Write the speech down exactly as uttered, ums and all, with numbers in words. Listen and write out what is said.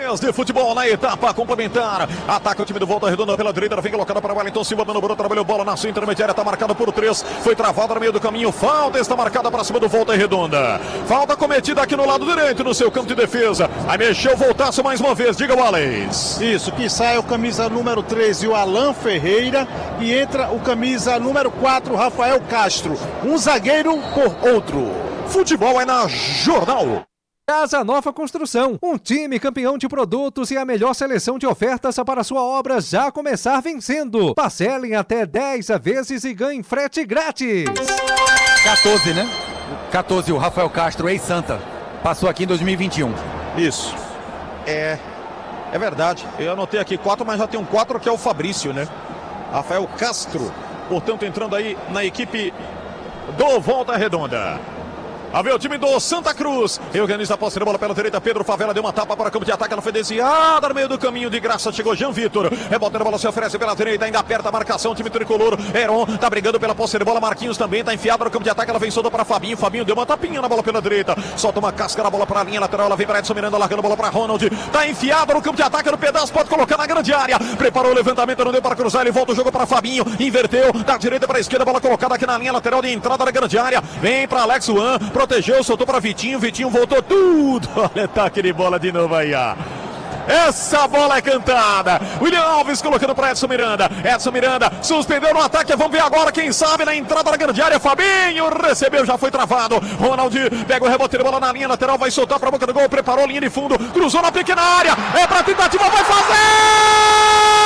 três de futebol na etapa complementar. Ataca o time do Volta Redonda pela direita, vem colocada para Wellington Silva, manobrou, trabalhou bola na sua intermediária, está marcado por três, foi travada no meio do caminho, falta está marcada para cima do Volta Redonda. Falta cometida aqui no lado direito, no seu campo de defesa. Aí mexeu, voltasse mais uma vez, diga Wallace. Isso, que sai o camisa número treze, o Alan Ferreira, e entra o camisa número quatro, Rafael Castro. Um zagueiro por outro. Futebol é na Jornal. Casa Nova Construção, um time campeão de produtos e a melhor seleção de ofertas para sua obra já começar vencendo. Parcelem até dez vezes e ganhem frete grátis. quatorze, né? quatorze, o Rafael Castro, ex-Santa. Passou aqui em dois mil e vinte e um. Isso. É, é verdade. Eu anotei aqui quatro, mas já tem um quatro que é o Fabrício, né? Rafael Castro, portanto, entrando aí na equipe do Volta Redonda. A ver o time do Santa Cruz. Reorganiza a posse de bola pela direita. Pedro Favela deu uma tapa para o campo de ataque. Ela foi desviada no meio do caminho. De graça chegou Jean Vitor. Rebota a bola, se oferece pela direita. Ainda aperta a marcação. O time tricolor. Heron tá brigando pela posse de bola. Marquinhos também tá enfiado no campo de ataque. Ela vem solta para Fabinho. Fabinho deu uma tapinha na bola pela direita. Solta uma casca na bola para a linha lateral. Ela vem para Edson Miranda. Largando a bola para Ronald. Tá enfiado no campo de ataque. No pedaço. Pode colocar na grande área. Preparou o levantamento. Não deu para cruzar. Ele volta o jogo para Fabinho. Inverteu. Da direita para a esquerda. Bola colocada aqui na linha lateral de entrada da grande área. Vem para Alex Juan. Protegeu. Soltou para Vitinho, Vitinho voltou tudo. Olha, taque de bola de novo aí, ó. Essa bola é cantada. William Alves colocando para Edson Miranda. Edson Miranda suspendeu no ataque. Vamos ver agora, quem sabe, na entrada da grande área. Fabinho recebeu, já foi travado. Ronald pega o rebote de bola na linha lateral, vai soltar para a boca do gol. Preparou a linha de fundo, cruzou na pequena área. É para tentativa, vai fazer!